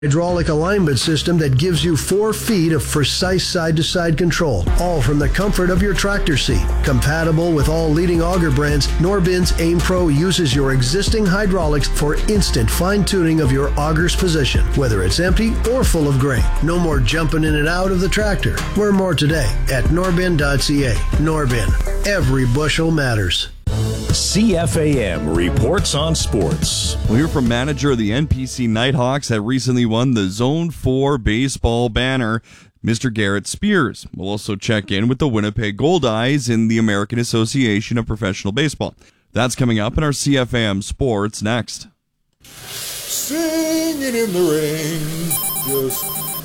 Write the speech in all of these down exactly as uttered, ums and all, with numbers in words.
Hydraulic alignment system that gives you four feet of precise side-to-side control, all from the comfort of your tractor seat. Compatible with all leading auger brands, Norbin's Aim Pro uses your existing hydraulics for instant fine-tuning of your auger's position, whether it's empty or full of grain. No more jumping in and out of the tractor. Learn more today at norbin dot c a. Norbin, every bushel matters. C F A M reports on sports. We'll hear from manager of the N P C Nighthawks that recently won the Zone four baseball banner, Mister Garrett Spears. We'll also check in with the Winnipeg Goldeyes in the American Association of Professional Baseball. That's coming up in our C F A M Sports next. Singing in the rain, just,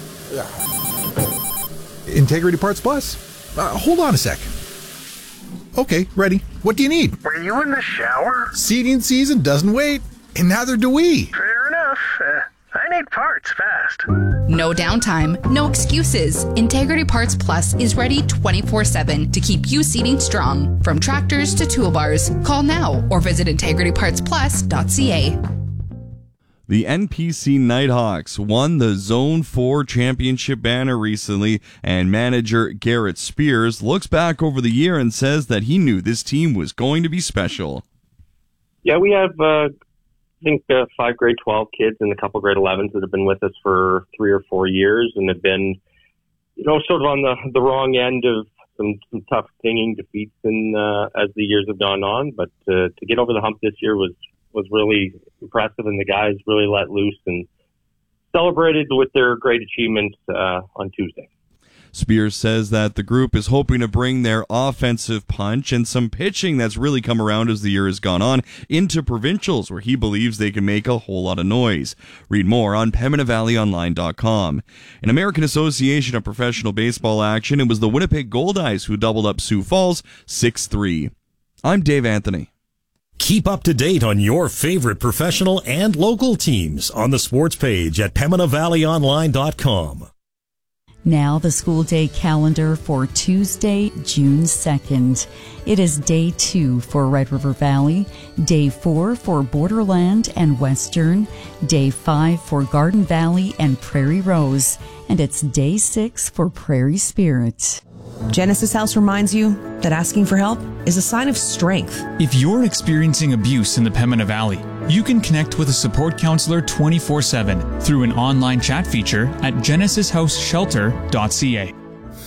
yeah. Integrity Parts Plus? Uh, hold on a sec. Okay, ready. What do you need? Were you in the shower? Seeding season doesn't wait, and neither do we. Fair enough. Uh, I need parts fast. No downtime, no excuses. Integrity Parts Plus is ready twenty-four seven to keep you seating strong. From tractors to toolbars, call now or visit integrity parts plus dot c a. The N P C Nighthawks won the Zone four championship banner recently, and manager Garrett Spears looks back over the year and says that he knew this team was going to be special. Yeah, we have, uh, I think, uh, five grade twelve kids and a couple grade elevens that have been with us for three or four years and have been, you know, sort of on the, the wrong end of some, some tough stinging defeats in, uh, as the years have gone on. But uh, to get over the hump this year was was really impressive, and the guys really let loose and celebrated with their great achievements uh, on Tuesday. Spears says that the group is hoping to bring their offensive punch and some pitching that's really come around as the year has gone on into provincials, where he believes they can make a whole lot of noise. Read more on Pembina Valley Online dot com. In American Association of Professional Baseball action, it was the Winnipeg Goldeyes who doubled up Sioux Falls six three. I'm Dave Anthony. Keep up to date on your favorite professional and local teams on the sports page at Pembina Valley Online dot com. Now the school day calendar for Tuesday, June second. It is day two for Red River Valley, day four for Borderland and Western, day five for Garden Valley and Prairie Rose, and it's day six for Prairie Spirit. Genesis House reminds you that asking for help is a sign of strength. If you're experiencing abuse in the Pembina Valley, you can connect with a support counselor twenty-four seven through an online chat feature at genesis house shelter dot c a.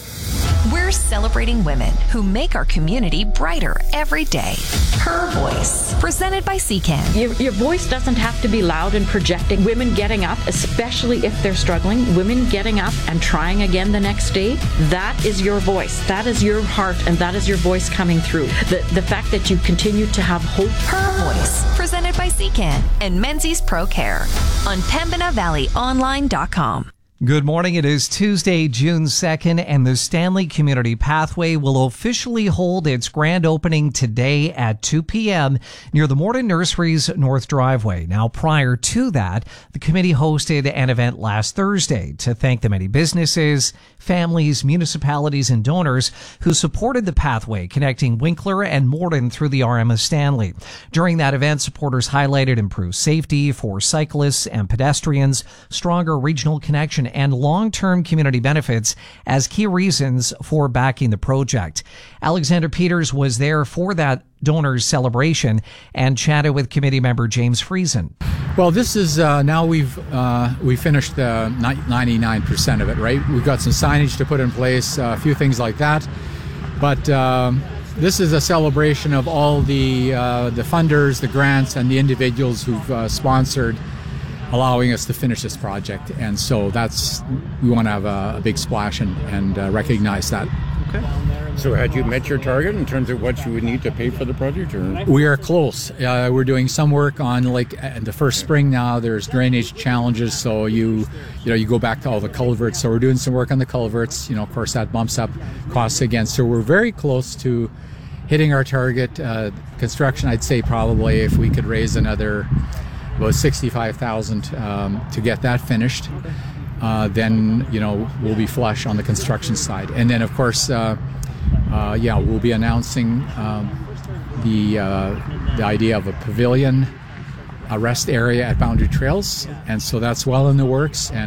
We're celebrating women who make our community brighter every day. Her Voice, presented by C C A N. Your, your voice doesn't have to be loud and projecting. Women getting up, especially if they're struggling, women getting up and trying again the next day, that is your voice. That is your heart, and that is your voice coming through. The, the fact that you continue to have hope. Her Voice, presented by C C A N and Menzies Pro Care on Pembina Valley Online dot com. Good morning. It is Tuesday, June second, and the Stanley Community Pathway will officially hold its grand opening today at two p.m. near the Morden Nurseries North Driveway. Now, prior to that, the committee hosted an event last Thursday to thank the many businesses, families, municipalities, and donors who supported the pathway connecting Winkler and Morden through the R M S Stanley. During that event, supporters highlighted improved safety for cyclists and pedestrians, stronger regional connection, and long-term community benefits as key reasons for backing the project. Alexander Peters was there for that donors celebration and chatted with committee member James Friesen. Well, this is uh, now we've uh, we finished uh, ninety-nine percent of it, right? We've got some signage to put in place, uh, a few things like that, but um, this is a celebration of all the uh, the funders, the grants, and the individuals who've uh, sponsored, allowing us to finish this project. And so that's, we want to have a, a big splash and, and uh, recognize that. Okay. So had you met your target in terms of what you would need to pay for the project? Or? We are close. Uh, we're doing some work on, like, uh, the first spring now, there's drainage challenges, so you you know, you go back to all the culverts. So we're doing some work on the culverts. You know, of course, that bumps up costs again. So we're very close to hitting our target. Uh, construction, I'd say probably if we could raise another about sixty-five thousand um, to get that finished, uh, then, you know, we'll be flush on the construction side. And then, of course, uh, uh, yeah, we'll be announcing um, the uh, the idea of a pavilion a rest area at Boundary Trails, and so that's well in the works. And